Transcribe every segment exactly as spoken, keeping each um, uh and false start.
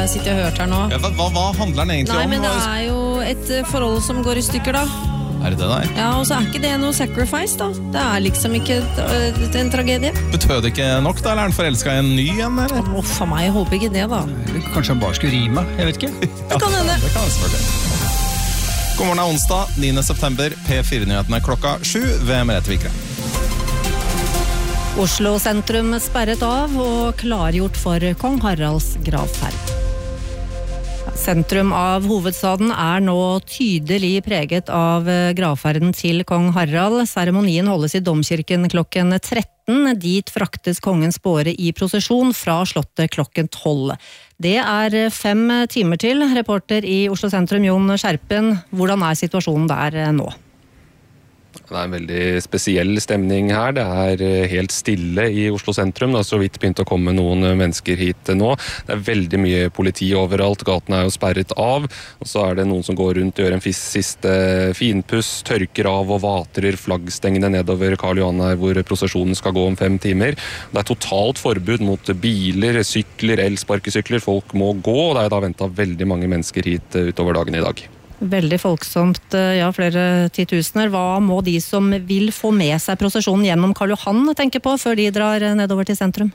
jeg sitter og hørt her nå. Ja, hva, hva handler den egentlig Nei, om? men det er jo et forhold som går i stykker da. Er det det der? Ja, og så er ikke det noe sacrifice da. Det er liksom ikke et, en tragedie. Betød det ikke nok da, eller er han forelsket i en ny igjen, eller? Å, for meg, jeg håper ikke det da. Kanskje han bare skulle rime, jeg vet ikke. Det kan hende. Det kan jeg selvfølgelig. God morgen er onsdag, niende september, P fire-nyhetene klokka sju ved Merete Vikre. Oslo sentrum sperret av og klargjort for Kong Haralds gravferd. Sentrum av hovedstaden er nå tydelig preget av gravferden til Kong Harald. Seremonien holdes i Domkirken klokken tretten. Dit fraktes kongens båre i prosesjon fra slottet klokken tolv. Det er fem timer til. Reporter i Oslo sentrum, Jon Skjerpen. Hvordan er situasjonen der nå? Det er en veldig spesiell stemning her. Det er helt stille i Oslo sentrum. Det har så vidt begynt å komme noen mennesker hit nå. Det er veldig mye politi overalt. Gatene er jo sperret av. Og så er det noen som går rundt og gjør en siste finpuss, tørker av og vatrer flaggstengene nedover Karl Johan her, hvor prosesjonen skal gå om fem timer. Det er totalt forbud mot biler, sykler, elsparkesykler. Folk må gå, og det er da ventet veldig mange mennesker hit utover dagen i dag. Veldig folksomt, ja, flere titusener. Hva må de som vil få med seg prosesjonen gjennom Karl Johan tenke på før de drar nedover til sentrum?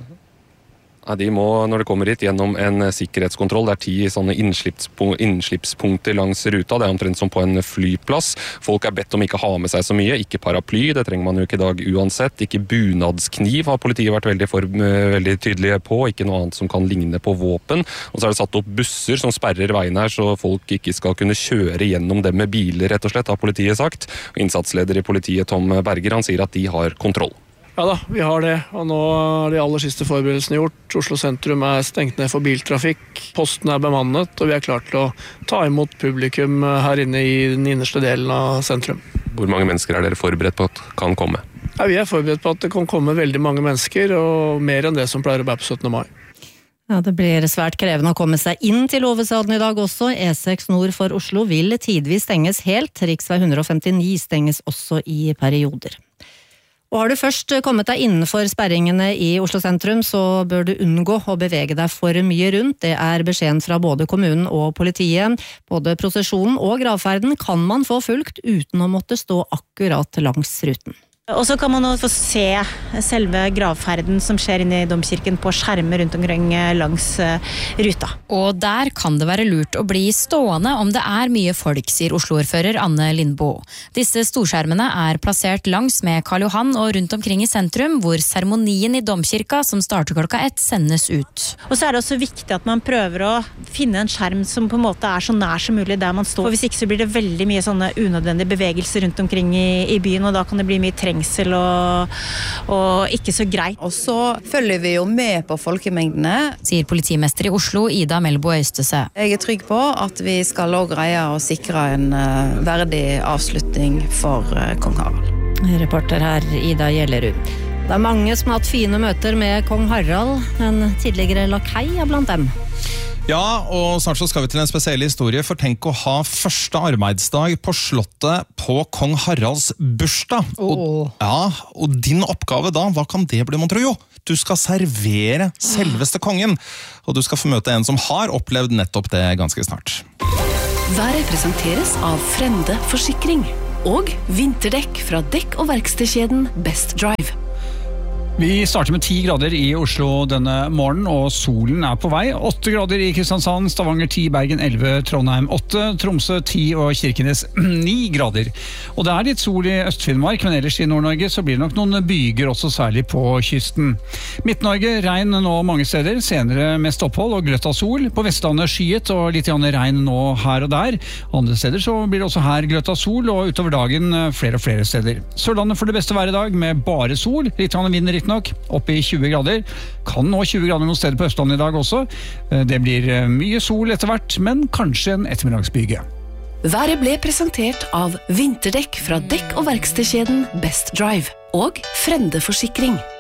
Ja, de må, når det kommer hit, gjennom en sikkerhetskontroll. Det er ti sånne innslippspunkter langs ruta. Det er omtrent som på en flyplass. Folk er bedt om ikke ha med seg så mye. Ikke paraply, det trenger man jo ikke i dag uansett. Ikke bunadskniv har politiet vært veldig, for, veldig tydelige på. Ikke noe annet som kan ligne på våpen. Og så er det satt opp busser som sperrer veien her, så folk ikke skal kunne kjøre gjennom dem med biler, rett og slett, har politiet sagt. Og innsatsleder i politiet, Tom Berger, han sier at de har kontroll. Ja da, vi har det, og nå er de aller siste forberedelsene gjort. Oslo sentrum er stengt ned for biltrafikk, posten er bemannet, og vi er klart til å ta imot publikum her inne i den innerste delen av sentrum. Hvor mange mennesker er dere forberedt på at kan komme? Ja, vi er forberedt på at det kan komme veldig mange mennesker, og mer enn det som pleier å være på syttende mai. Ja, det blir svært krevende å komme seg inn til hovedstaden i dag også. E seks nord for Oslo vil tidvis stenges helt, riksvei ett hundre femtini stenges også i perioder. Og har du først kommet deg innenfor sperringene i Oslo sentrum, så bør du unngå å bevege deg for mye rundt. Det er beskjeden fra både kommunen og politiet. Både prosesjonen og gravferden kan man få fulgt uten å måtte stå akkurat langs ruten. Og så kan man også få se selve gravferden som skjer inne i Domkirken på skjermer rundt omkring langs ruta. Og der kan det være lurt å bli stående om det er mye folk, sier Oslo-ordfører Anne Lindboe. Disse storskjermene er plassert langs med Karl Johan og rundt omkring i sentrum, hvor seremonien i Domkirka som starter klokka ett sendes ut. Og så er det også viktig at man prøver å finne en skjerm som på en måte er så nær som mulig der man står. For hvis ikke så blir det veldig mye sånne unødvendige bevegelser rundt omkring i, i byen, og da kan det bli mye treng og, og ikke så greit. Og så følger vi jo med på folkemengdene, sier politimester i Oslo, Ida Melbo Øystese. Jeg er trygg på at vi skal også greie å sikre en uh, verdig avslutning for uh, Kong Harald. Reporter her, Ida Gjellerud. Det er mange som har hatt fine møter med Kong Harald, en tidligere lakei er blant dem. Ja, og snart så skal vi til en spesiell historie, for tenk å ha første arbeidsdag på slottet på Kong Haralds bursdag. Oh. Og, ja, og din oppgave da, hva kan det bli, man tror jo? Du skal servere selveste kongen, og du skal få møte en som har opplevd nettopp det ganske snart. Været presenteres av Frende Forsikring og vinterdekk fra dekk- og verkstedkjeden Best Drive. Vi starter med ti grader i Oslo denne morgenen, og solen er på vei. åtte grader i Kristiansand, Stavanger ti, Bergen elleve, Trondheim åtte, Tromsø ti og Kirkenes ni grader. Og det er litt sol i Øst-Finnmark, men ellers i Nord-Norge så blir det nok noen byger også, særlig på kysten. Midt-Norge, regn nå mange steder, senere mest opphold og gløtt av sol. På Vestlandet skyet og litt regn nå her og der. Andre steder så blir det også her gløtt av sol, og utover dagen flere og flere steder. Sørlandet får det beste været i dag med bare sol, litt vind nok, opp i tjue grader. Kan nå tjue grader noen steder på Østlandet i dag også. Det blir mye sol etter hvert, men kanskje en ettermiddagsbyge. Været ble presentert av vinterdekk fra dekk- og verkstedkjeden Best Drive og Frende Forsikring.